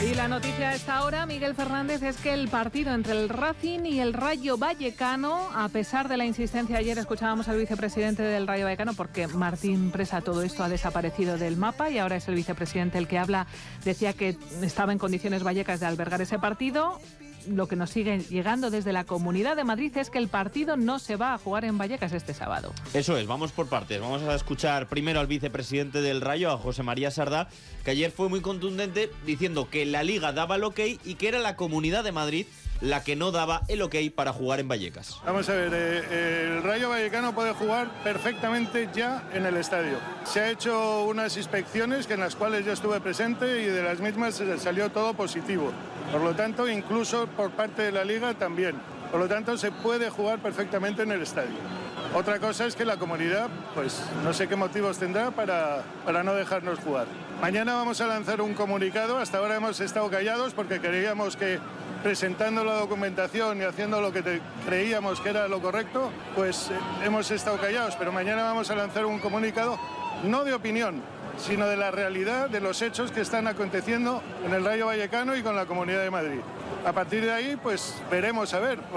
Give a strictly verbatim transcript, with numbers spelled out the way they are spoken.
Y la noticia a esta hora, Miguel Fernández, es que el partido entre el Racing y el Rayo Vallecano, a pesar de la insistencia, ayer escuchábamos al vicepresidente del Rayo Vallecano, porque Martín Presa todo esto ha desaparecido del mapa y ahora es el vicepresidente el que habla, decía que estaba en condiciones Vallecas de albergar ese partido. Lo que nos sigue llegando desde la Comunidad de Madrid es que el partido no se va a jugar en Vallecas este sábado. Eso es, vamos por partes. Vamos a escuchar primero al vicepresidente del Rayo, a José María Sardá, que ayer fue muy contundente diciendo que la Liga daba el ok y que era la Comunidad de Madrid la que no daba el ok para jugar en Vallecas. Vamos a ver, eh, el Rayo Vallecano puede jugar perfectamente ya en el estadio. Se ha hecho unas inspecciones que en las cuales yo estuve presente y de las mismas salió todo positivo. Por lo tanto, incluso por parte de la Liga también. Por lo tanto, se puede jugar perfectamente en el estadio. Otra cosa es que la comunidad, pues no sé qué motivos tendrá para, para no dejarnos jugar. Mañana vamos a lanzar un comunicado. Hasta ahora hemos estado callados porque creíamos que presentando la documentación y haciendo lo que te, creíamos que era lo correcto, pues eh, hemos estado callados. Pero mañana vamos a lanzar un comunicado, no de opinión, sino de la realidad, de los hechos que están aconteciendo en el Rayo Vallecano y con la Comunidad de Madrid. A partir de ahí, pues veremos a ver.